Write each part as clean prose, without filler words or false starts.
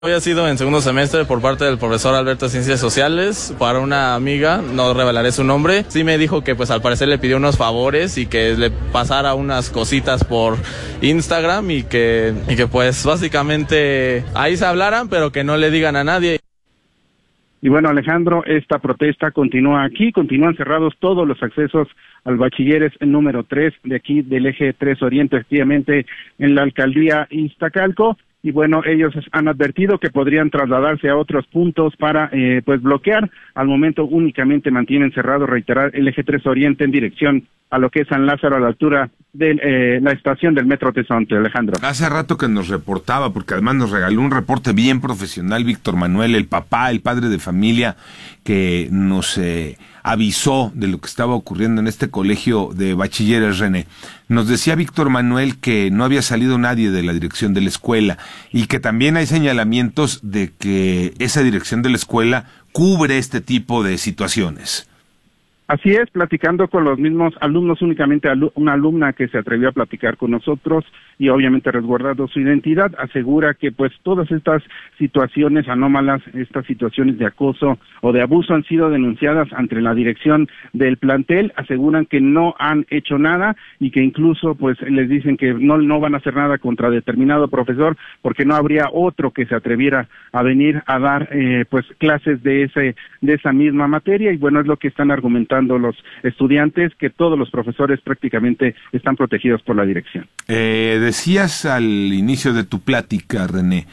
Había sido en segundo semestre por parte del profesor Alberto de Ciencias Sociales para una amiga, no revelaré su nombre. Sí me dijo que pues al parecer le pidió unos favores y que le pasara unas cositas por Instagram y que pues básicamente ahí se hablaran, pero que no le digan a nadie. Y bueno, Alejandro, esta protesta continúa aquí, continúan cerrados todos los accesos al bachilleres número 3 de aquí del eje 3 Oriente, efectivamente en la alcaldía Iztacalco. Y bueno, ellos han advertido que podrían trasladarse a otros puntos para pues bloquear. Al momento únicamente mantienen cerrado, reiterar, el eje 3 Oriente en dirección a lo que es San Lázaro, a la altura de la estación del Metro Tezontle, Alejandro. Hace rato que nos reportaba, porque además nos regaló un reporte bien profesional, Víctor Manuel, el padre de familia, que nos avisó de lo que estaba ocurriendo en este colegio de bachilleres, René. Nos decía Víctor Manuel que no había salido nadie de la dirección de la escuela y que también hay señalamientos de que esa dirección de la escuela cubre este tipo de situaciones. Así es, platicando con los mismos alumnos, únicamente una alumna que se atrevió a platicar con nosotros y obviamente resguardando su identidad, asegura que pues todas estas situaciones anómalas, estas situaciones de acoso o de abuso han sido denunciadas ante la dirección del plantel, aseguran que no han hecho nada y que incluso pues les dicen que no van a hacer nada contra determinado profesor porque no habría otro que se atreviera a venir a dar pues clases de esa misma materia y bueno, es lo que están argumentando los estudiantes, que todos los profesores prácticamente están protegidos por la dirección. Decías al inicio de tu plática, René,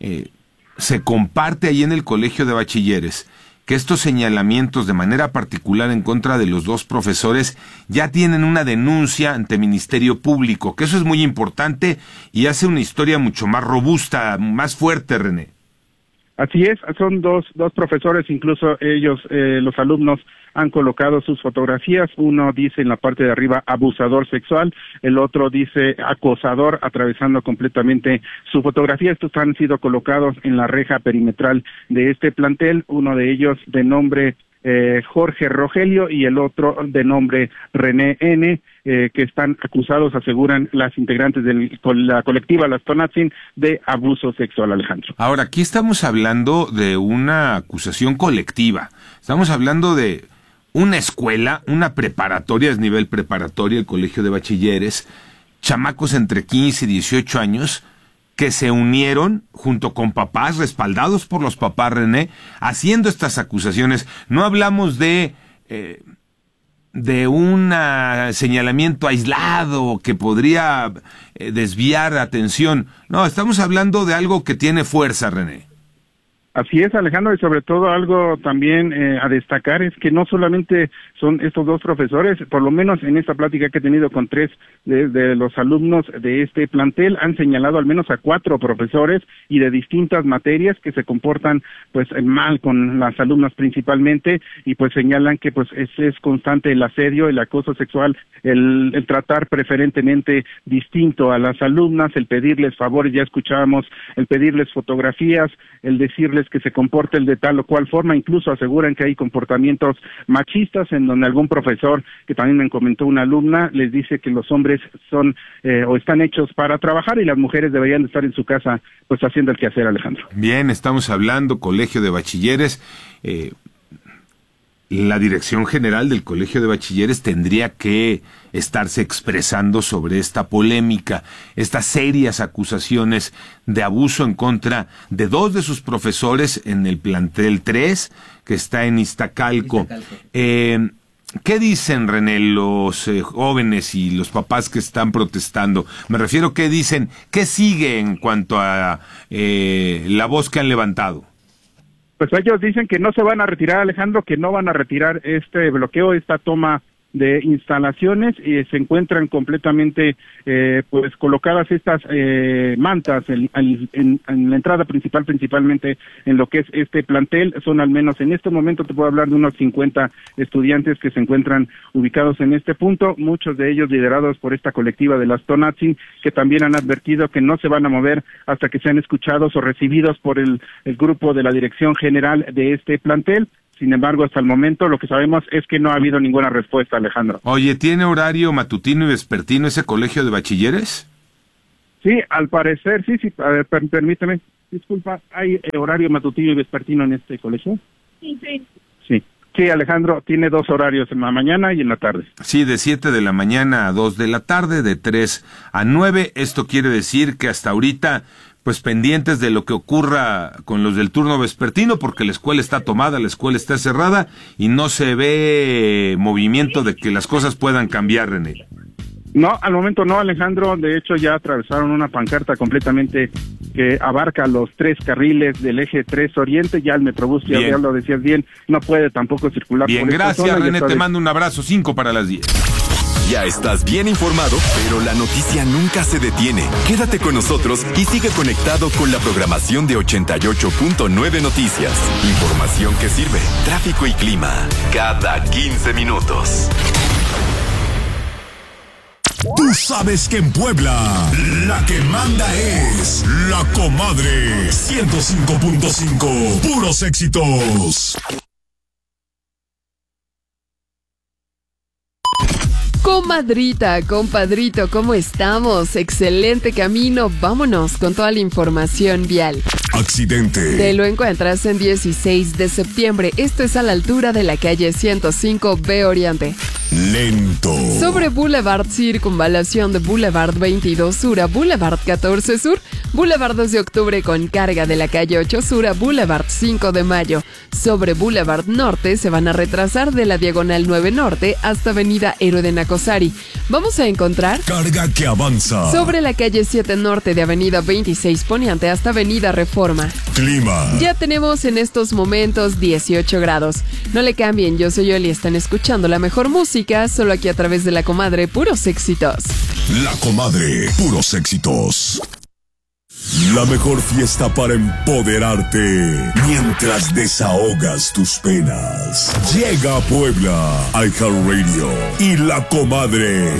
se comparte ahí en el colegio de bachilleres que estos señalamientos de manera particular en contra de los dos profesores ya tienen una denuncia ante Ministerio Público, que eso es muy importante y hace una historia mucho más robusta, más fuerte, René. Así es, son dos profesores, incluso ellos, los alumnos, han colocado sus fotografías. Uno dice en la parte de arriba abusador sexual, el otro dice acosador, atravesando completamente su fotografía. Estos han sido colocados en la reja perimetral de este plantel, uno de ellos de nombre Jorge Rogelio y el otro de nombre René N., que están acusados, aseguran las integrantes de la colectiva Las Tonatzin, de abuso sexual, Alejandro. Ahora, aquí estamos hablando de una acusación colectiva, estamos hablando de una escuela, una preparatoria, es nivel preparatoria, el colegio de bachilleres, chamacos entre 15 y 18 años, que se unieron junto con papás, respaldados por los papás, René, haciendo estas acusaciones. No hablamos de un señalamiento aislado que podría desviar atención. No, estamos hablando de algo que tiene fuerza, René. Así es, Alejandro, y sobre todo algo también a destacar es que no solamente son estos dos profesores, por lo menos en esta plática que he tenido con 3 de los alumnos de este plantel, han señalado al menos a 4 profesores y de distintas materias que se comportan pues mal con las alumnas principalmente y pues señalan que pues es constante el asedio, el acoso sexual, el tratar preferentemente distinto a las alumnas, el pedirles favores, ya escuchábamos, el pedirles fotografías, el decirles que se comporten de tal o cual forma, incluso aseguran que hay comportamientos machistas en donde algún profesor, que también me comentó una alumna, les dice que los hombres son o están hechos para trabajar y las mujeres deberían estar en su casa pues haciendo el quehacer, Alejandro. Bien, estamos hablando colegio de bachilleres, la dirección general del colegio de bachilleres tendría que estarse expresando sobre esta polémica, estas serias acusaciones de abuso en contra de 2 de sus profesores en el plantel 3, que está en Iztacalco. ¿Qué dicen, René, los jóvenes y los papás que están protestando? Me refiero, ¿qué dicen? ¿Qué sigue en cuanto a la voz que han levantado? Pues ellos dicen que no se van a retirar, Alejandro, que no van a retirar este bloqueo, esta toma de instalaciones y se encuentran completamente pues colocadas estas mantas en la entrada principal, principalmente en lo que es este plantel. Son al menos en este momento te puedo hablar de unos 50 estudiantes que se encuentran ubicados en este punto, muchos de ellos liderados por esta colectiva de Las Tonatzin, que también han advertido que no se van a mover hasta que sean escuchados o recibidos por el grupo de la dirección general de este plantel. Sin embargo, hasta el momento lo que sabemos es que no ha habido ninguna respuesta, Alejandro. Oye, ¿tiene horario matutino y vespertino ese colegio de bachilleres? Sí, al parecer, sí, a ver, permíteme. Disculpa, ¿hay horario matutino y vespertino en este colegio? Sí. Sí. Sí, Alejandro, tiene 2 horarios, en la mañana y en la tarde. Sí, de 7 de la mañana a 2 de la tarde, de 3 a 9. Esto quiere decir que hasta ahorita, pues pendientes de lo que ocurra con los del turno vespertino, porque la escuela está tomada, la escuela está cerrada y no se ve movimiento de que las cosas puedan cambiar, René. No, al momento no, Alejandro. De hecho, ya atravesaron una pancarta completamente que abarca los 3 carriles del eje 3 Oriente. Ya el Metrobús, ya lo decías bien, no puede tampoco circular. Bien, por gracias, esta zona. René, te mando un abrazo, 5 para las 10. Ya estás bien informado, pero la noticia nunca se detiene. Quédate con nosotros y sigue conectado con la programación de 88.9 Noticias. Información que sirve, tráfico y clima, cada 15 minutos. Tú sabes que en Puebla, la que manda es La Comadre 105.5. Puros éxitos. Comadrita, compadrito, ¿cómo estamos? Excelente camino, vámonos con toda la información vial. Accidente. Te lo encuentras en 16 de septiembre, esto es a la altura de la calle 105B Oriente. Lento. Sobre Boulevard Circunvalación de Boulevard 22 Sur a Boulevard 14 Sur, Boulevard 2 de Octubre con carga de la calle 8 Sur a Boulevard 5 de Mayo. Sobre Boulevard Norte se van a retrasar de la Diagonal 9 Norte hasta Avenida Héroe de Nacosari. Vamos a encontrar carga que avanza sobre la calle 7 Norte de Avenida 26 Poniente hasta Avenida Reforma. Clima. Ya tenemos en estos momentos 18 grados. No le cambien, yo soy Yoli, están escuchando la mejor música solo aquí a través de La Comadre, puros éxitos. La Comadre, puros éxitos. La mejor fiesta para empoderarte mientras desahogas tus penas. Llega a Puebla, iHeartRadio y La Comadre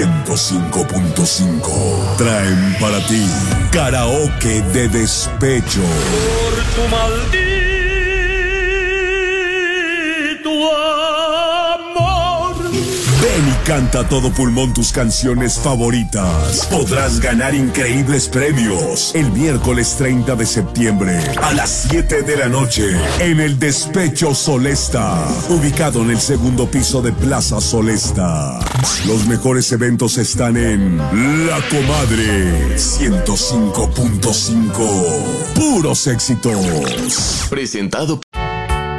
105.5. Traen para ti karaoke de despecho. Por tu maldito amor. Ven y canta a todo pulmón tus canciones favoritas. Podrás ganar increíbles premios el miércoles 30 de septiembre a las 7 de la noche en el Despecho Solesta, ubicado en el segundo piso de Plaza Solesta. Los mejores eventos están en La Comadre 105.5. Puros éxitos. Presentado